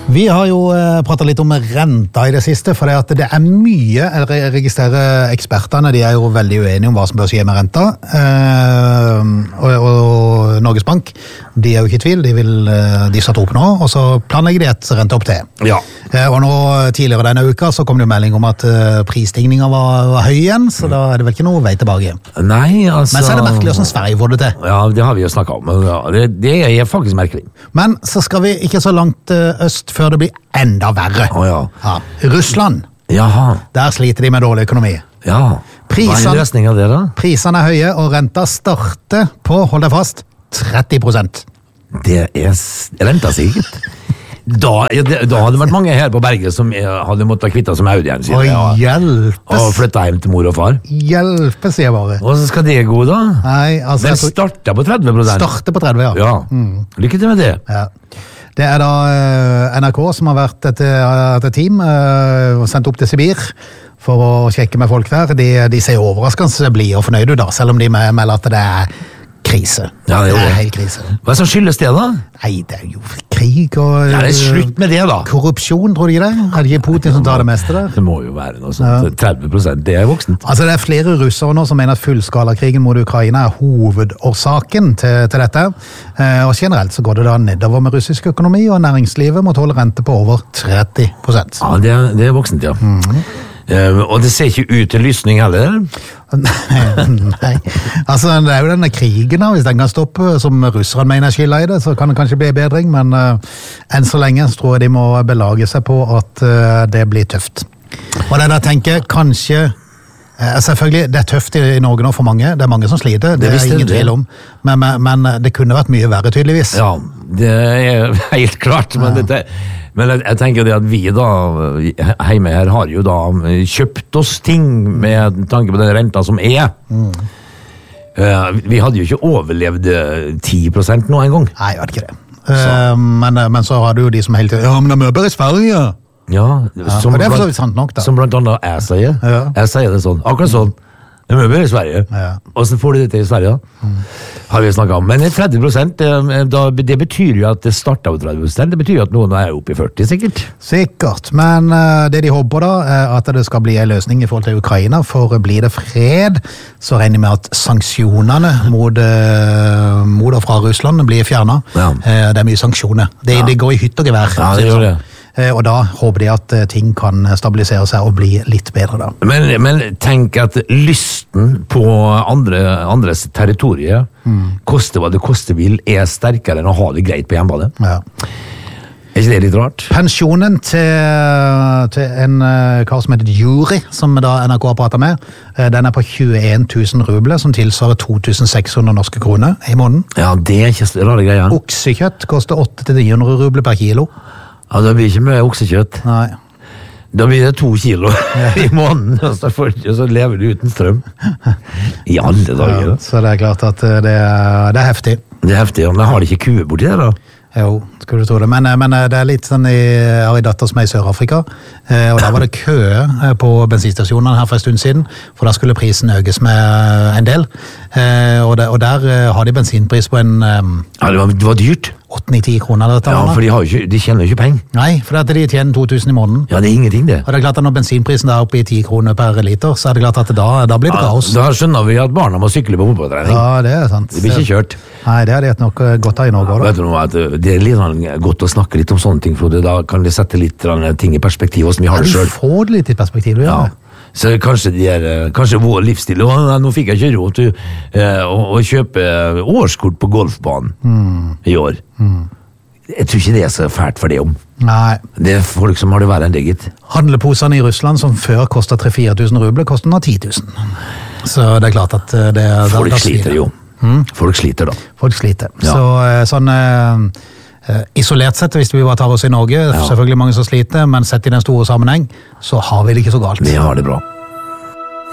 Vi har jo pratet litt om renta i det siste, for det mye, jeg registrerer ekspertene, de jo veldig uenige om hva som bør skje med renta, og Norges Bank, de jo ikke i tvil, de satt opp nå, og så planlegger de et renteopp til. Ja. Og nå tidligere denne uka så kom det jo melding om at prisstigningen var høy igjen, så da det vel ikke noe vei tilbake. Nei, altså... Men så det merkelig hvordan Sverige får det til. Ja, det har vi jo snakket om, men det faktisk merkelig. Men så skal vi ikke så langt øst før det blir enda verre. Ja. Russland. Jaha. Der sliter de med dårlig økonomi. Ja. Hva løsningen av det da? Prisene høye, og renta starter på, hold deg fast, 30%. Det renta sikkert. Da hadde det vært mange her på Berge som hadde måttet kvitte som Audien sin. Hjelpes. Og flyttet hjem til mor og far. Hjelpes, jeg bare. Og så skal det gå da? Nei, altså... Den starter på 30%. Starter på 30, ja. Lykke til med det. Ja. Det da NRK som har vært et team og sendt opp til Sibir for å sjekke med folk der. De ser overraskende blide og fornøyde da, selv om de melder at det krise. Ja, det helt krise. Hva som skyldes det da? Nei, det jo krig og... Ja, det slutt med det da. Korrupsjon, tror du ikke det? Det ikke Putin som tar det meste der? Det må jo være noe sånt. 30%, det voksent. Altså, det flere russere nå som mener at fullskalakrigen mot Ukraina hovedårsaken til dette. Og generelt så går det da nedover med russisk økonomi, og næringslivet må tåle rente på over 30%. Ja, det voksent, ja. Og det ser ikke ut til lysning heller? Nei, altså det jo denne krigen da, hvis den kan stoppe, som russerne mener skylda i det, så kan det kanskje bli bedring, men enn så lenge så tror jeg de må belage seg på at det blir tøft. Og det der tenker jeg kanskje, selvfølgelig det tøft i Norge nå for mange, det mange som sliter, det ingen tvil om, men det kunne vært mye verre tydeligvis. Ja, det helt klart, men jeg tenker det at vi da hjemme her har jo da kjøpt oss ting med tanke på den renta som vi hadde jo ikke overlevd 10% nå en gang. Nei, jeg hadde ikke det. Men så har du jo de som hele tiden, ja, men det er mye bedre i Sverige. Ja, og det for så vidt sant nok da. Som blant annet jeg sier. Jeg sier det sånn, akkurat sånn. Det er mye bedre i Sverige. Og så får du dette i Sverige, har vi snakket om. Men 30%, det betyr jo at det startet av 30%. Det betyr jo at noen oppe i 40, sikkert. Sikkert, men det de håper da, at det skal bli en løsning i forhold til Ukraina, for blir det fred, så regner jeg med at sanksjonene mot og fra Russland blir fjernet. Det mye sanksjoner. Det går i hytt og gevær. Ja, det gjør det. Og da håper de at ting kan stabilisere seg og bli litt bedre da. Men tenk at lysten på andres territorier, koste hva det koste vil, sterkere enn å ha det greit på hjemmebane. Ja. Ikke det litt rart? Pensjonen til en kar som heter Juri, som da NRK har pratet med, den på 21 000 rubler, som tilsvarer 2600 norske kroner i måneden. Ja, det ikke rare greier. Oksekjøtt koster 800-900 rubler per kilo. Ja, det blir ikke mye oksekjøtt. Nei. Da blir det 2 kilo i måneden, og så lever du uten strøm. I alle dager. Ja, så det klart at det heftig. Det heftig, men har de ikke kuer borti det da? Jo, skulle du tro det. Men det litt sånn, jeg har en datter som i Sør-Afrika, og da var det kø på bensinstasjonene her for en stund siden, for da skulle prisen økes med en del, og der har de bensinpris på en... Ja, det var dyrt. 8-10 kroner dette. Ja, for de tjener jo ikke penger. Nei, for de tjener 2000 i måneden. Ja, det ingenting det. Og det klart at når bensinprisen oppe i 10 kroner per liter, så det klart at da blir det kaos. Da skjønner vi at barna må sykle på fotballtrening. Ja, det sant. Det blir ikke kjørt. Nei, det har de nok godt av i Norge. Vet du noe, at det litt godt å snakke litt om sånne ting, Frode. Da kan det sette litt ting i perspektiv, hvordan vi har det selv. Du får det litt i perspektiv, du gjør det. Så kanskje vår livsstil, og nå fikk jeg ikke råd til å kjøpe årskort på golfbanen i år. Jeg tror ikke det så fælt for det om. Nei. Det folk som har det verre enn det, gitt. Handleposene i Russland som før kostet 3-4 000 rubler, koster nå 10 000. Så det klart at det... Folk sliter jo. Folk sliter da. Folk sliter. Ja. Så sånn... isolert sett, hvis vi bare tar oss i Norge, selvfølgelig mange som sliter, men sett i den store sammenheng, så har vi det ikke så galt. Vi har det bra.